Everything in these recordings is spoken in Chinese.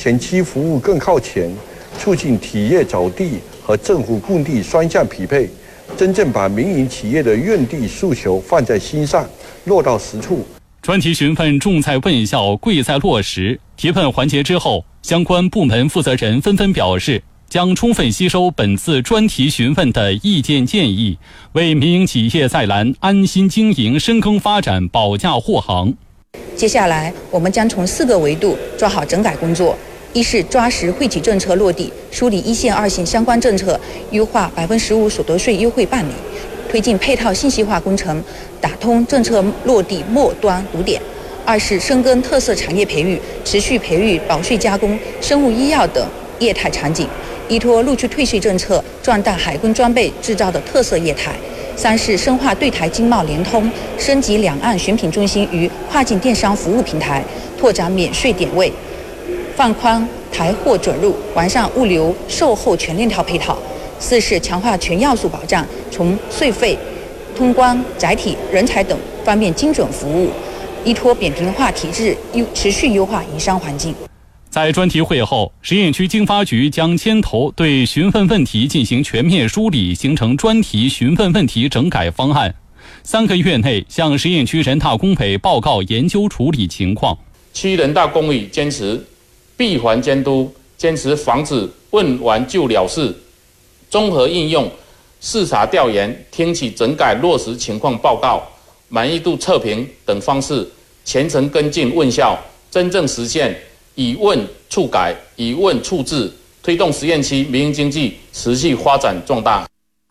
前期服务更靠前，促进企业找地和政府供地双向匹配，真正把民营企业的用地诉求放在心上，落到实处。 专题询问重在问效，贵在落实。提问环节之后，相关部门负责人纷纷表示，将充分吸收本次专题询问的意见建议，为民营企业在蓝安心经营、深耕发展保驾护航。 接下来，我们将从4个维度抓好整改工作：一是抓实惠企政策落地，梳理1线、2线相关政策，优化15%所得税优惠办理，推进配套信息化工程，打通政策落地末端堵点；二是深耕特色产业培育，持续培育保税加工、生物医药等业态场景，依托陆区退税政策，壮大海军装备制造的特色业态；三是深化对台经贸联通，升级两岸选品中心与跨境电商服务平台，拓展免税点位，放宽台货准入，完善物流售后全链条配套；四是强化全要素保障，从税费、通关、载体、人才等方面精准服务，依托扁平化体制，持续优化营商环境。 在专题会后，实验区经发局将牵头对询问问题进行全面梳理，形成专题询问问题整改方案。3个月内向实验区人大工委报告研究处理情况。 区人大工委坚持闭环监督，坚持防止问完就了事，综合应用视察调研、听取整改落实情况报告、满意度测评等方式，全程跟进问效，真正实现以问促改、以问促治，推动实验区民营经济持续发展壮大。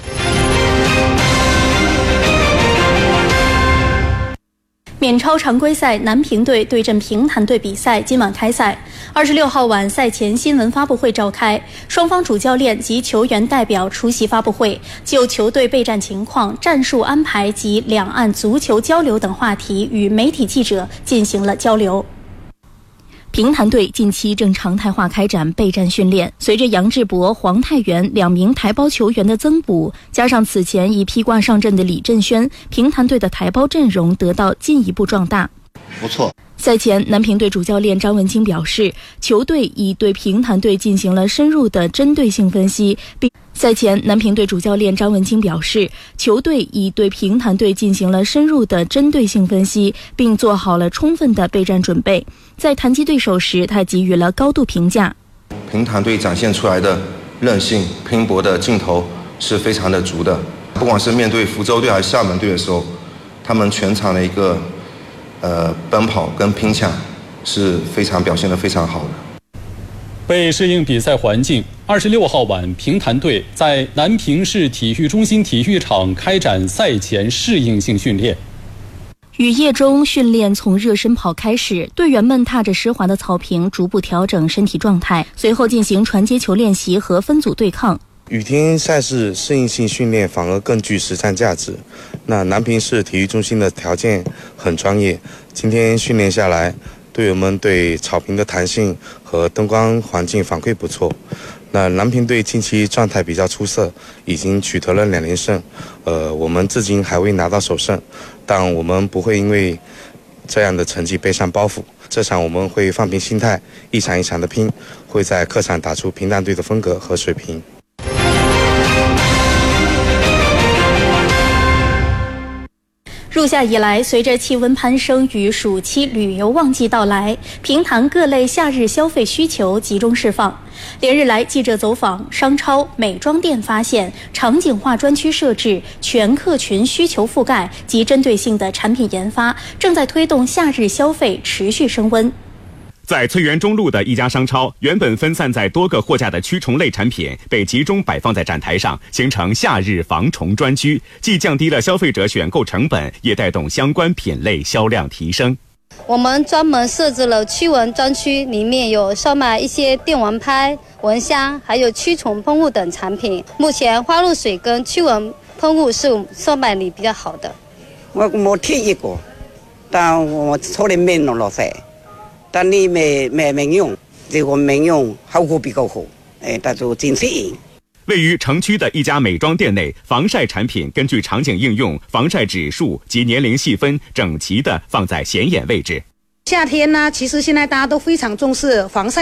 免超常规赛南平队对阵平潭队比赛今晚开赛。26号晚赛前新闻发布会召开，双方主教练及球员代表出席发布会，就球队备战情况、战术安排及两岸足球交流等话题与媒体记者进行了交流。平潭队近期正常态化开展备战训练，随着杨志博、黄泰元2名台胞球员的增补，加上此前已披挂上阵的李振轩，平潭队的台胞阵容得到进一步壮大。 不错。 赛前，南平队主教练张文清表示，球队已对平潭队进行了深入的针对性分析，并赛前，南平队主教练张文清表示，球队已对平潭队进行了深入的针对性分析，并做好了充分的备战准备。在谈及对手时，他给予了高度评价。 平潭队展现出来的韧性、拼搏的劲头是非常的足的，不管是面对福州队还是厦门队的时候，他们全场的一个奔跑跟拼抢是表现得非常好的。 为适应比赛环境，26号晚，平潭队在南平市体育中心体育场开展赛前适应性训练。 雨夜中，训练从热身跑开始，队员们踏着湿滑的草坪，逐步调整身体状态，随后进行传接球练习和分组对抗。 雨天赛事适应性训练反而更具实战价值。那南平市体育中心的条件很专业，今天训练下来，队友们对草坪的弹性和灯光环境反馈不错。那南平队近期状态比较出色，已经取得了2连胜。我们至今还未拿到首胜，但我们不会因为这样的成绩背上包袱。这场我们会放平心态，一场一场的拼，会在客场打出平潭队的风格和水平。 入夏以来，随着气温攀升与暑期旅游旺季到来，平潭各类夏日消费需求集中释放。连日来，记者走访商超、美妆店，发现场景化专区设置、全客群需求覆盖及针对性的产品研发，正在推动夏日消费持续升温。 在翠园中路的一家商超，原本分散在多个货架的驱虫类产品被集中摆放在展台上，形成夏日防虫专区，既降低了消费者选购成本，也带动相关品类销量提升。 我们专门设置了驱蚊专区，里面有售卖一些电蚊拍、蚊香，还有驱虫喷雾等产品。目前花露水跟驱蚊喷雾是售卖力比较好的。 我冇贴一个，但我从来没弄落噻。但你没用，这个没用，效果比较好，但就真适应。 位于城区的一家美妆店内，防晒产品根据场景应用、防晒指数及年龄细分，整齐地放在显眼位置。 夏天呢，其实现在大家都非常重视防晒